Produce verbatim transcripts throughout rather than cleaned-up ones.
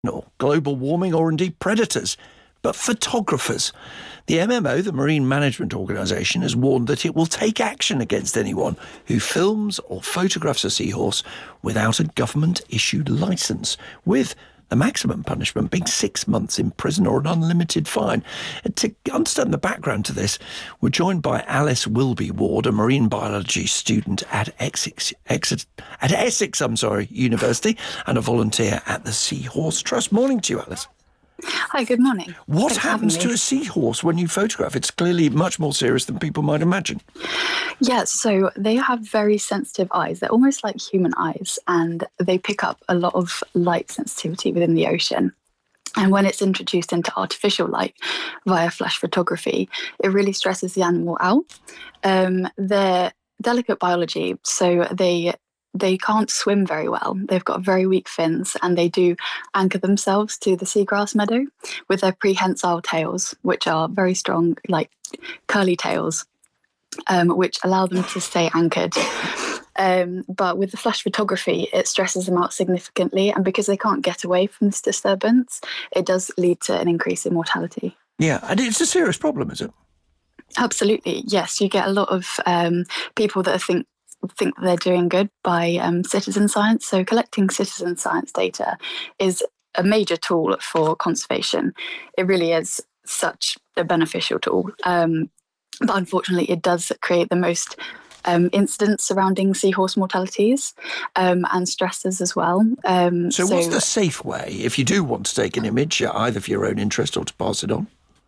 or global warming or indeed predators, but photographers. The M M O, the Marine Management Organisation, has warned that it will take action against anyone who films or photographs a seahorse without a government-issued licence, with the maximum punishment being six months in prison or an unlimited fine. And to understand the background to this, we're joined by Alice Wilby Ward, a marine biology student at Essex, Exeter, at Essex, I'm sorry, University, and a volunteer at the Seahorse Trust. Morning to you, Alice. Hi, good morning. What Thanks happens to a seahorse when you photograph? It's clearly much more serious than people might imagine. Yeah, so they have very sensitive eyes. They're almost like human eyes, and they pick up a lot of light sensitivity within the ocean. And when it's introduced into artificial light via flash photography, it really stresses the animal out. Um, they're delicate biology, so they they can't swim very well. They've got very weak fins, and they do anchor themselves to the seagrass meadow with their prehensile tails, which are very strong, like curly tails, um, which allow them to stay anchored. Um, but with the flash photography, it stresses them out significantly, and because they can't get away from this disturbance, it does lead to an increase in mortality. Yeah, and it's a serious problem, is it? Absolutely, yes. You get a lot of um, people that think think they're doing good by um, citizen science. So collecting citizen science data is a major tool for conservation. It really is such a beneficial tool. Um, but unfortunately, it does create the most um, incidents surrounding seahorse mortalities um, and stresses as well. Um, so, so what's the safe way, if you do want to take an image, either for your own interest or to pass it on?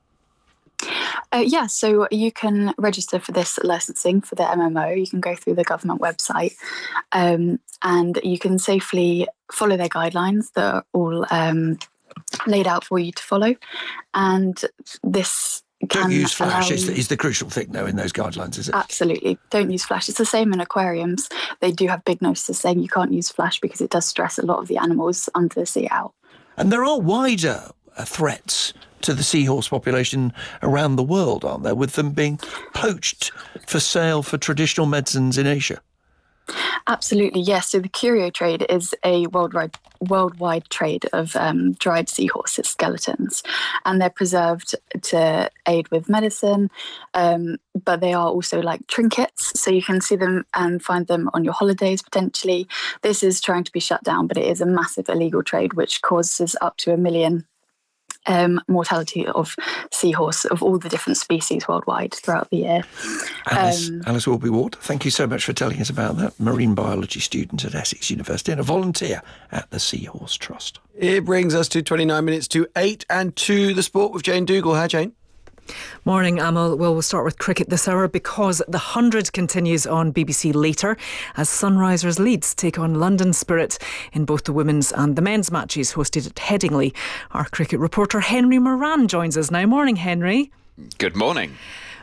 Uh, yeah, so you can register for this licensing for the M M O. You can go through the government website um, and you can safely follow their guidelines that are all um, laid out for you to follow. And this can Don't use flash allow... is the, is the crucial thing, though, in those guidelines, is it? Absolutely. Don't use flash. It's the same in aquariums. They do have big notices saying you can't use flash because it does stress a lot of the animals under the sea out. And there are wider uh, threats to the seahorse population around the world, aren't there, with them being poached for sale for traditional medicines in Asia? Absolutely, yes. So the curio trade is a worldwide worldwide trade of um, dried seahorses skeletons, and they're preserved to aid with medicine, um, but they are also like trinkets, so you can see them and find them on your holidays potentially. This is trying to be shut down, but it is a massive illegal trade which causes up to a million Um, mortality of seahorse of all the different species worldwide throughout the year. Alice, um, Alice Wilby Ward, thank you so much for telling us about that. Marine biology student at Essex University and a volunteer at the Seahorse Trust. It brings us to twenty-nine minutes to eight and to the sport with Jane Dougal. Hi, Jane. Morning, Amal. Well, we'll start with cricket this hour because the one hundred continues on B B C later as Sunrisers Leeds take on London Spirit in both the women's and the men's matches hosted at Headingley. Our cricket reporter Henry Moran joins us now. Morning, Henry. Good morning.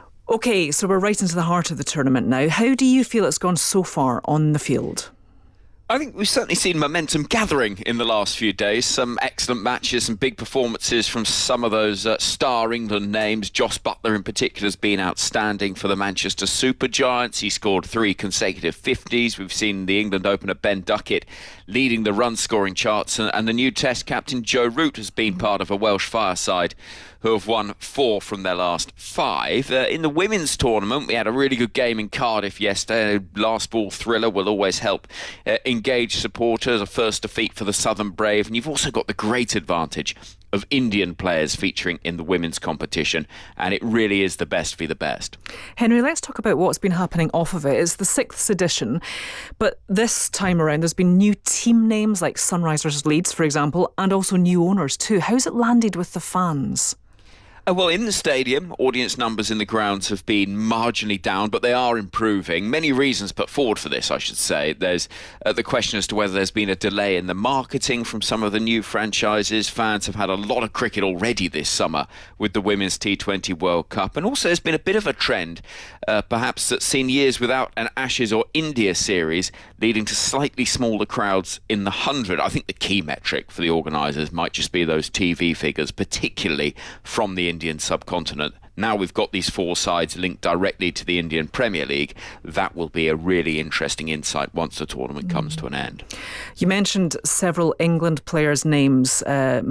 OK, so we're right into the heart of the tournament now. How do you feel it's gone so far on the field? I think we've certainly seen momentum gathering in the last few days. Some excellent matches and big performances from some of those uh, star England names. Joss Buttler in particular has been outstanding for the Manchester Supergiants. He scored three consecutive fifties. We've seen the England opener Ben Duckett leading the run-scoring charts. And, and the new Test captain Joe Root has been part of a Welsh fireside who have won four from their last five. Uh, in the women's tournament, we had a really good game in Cardiff yesterday. Last ball thriller will always help uh, engage supporters. A first defeat for the Southern Brave. And you've also got the great advantage of Indian players featuring in the women's competition, and it really is the best for the best. Henry, let's talk about what's been happening off of it. It's the sixth edition, but this time around there's been new team names like Sunrisers Leeds, for example, and also new owners too. How's it landed with the fans? Uh, well, in the stadium, audience numbers in the grounds have been marginally down, but they are improving. Many reasons put forward for this, I should say. There's uh, the question as to whether there's been a delay in the marketing from some of the new franchises. Fans have had a lot of cricket already this summer with the Women's T twenty World Cup. And also there's been a bit of a trend, uh, perhaps, that's seen years without an Ashes or India series, leading to slightly smaller crowds in the hundred. I think the key metric for the organisers might just be those T V figures, particularly from the Indian subcontinent Now we've got these four sides linked directly to the Indian Premier League. That will be a really interesting insight once the tournament comes to an end. You mentioned several England players' names. Uh,